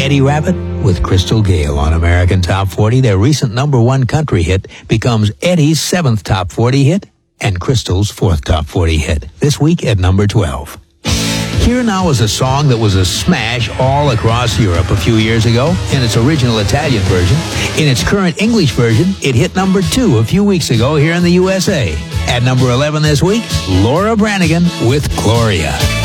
Eddie Rabbitt with Crystal Gale on American Top 40. Their recent number one country hit becomes Eddie's 7th Top 40 hit and Crystal's 4th Top 40 hit. This week at number 12. Here Now is a song that was a smash all across Europe a few years ago in its original Italian version. In its current English version, it hit number 2 a few weeks ago here in the USA. At number 11 this week, Laura Branigan with Gloria.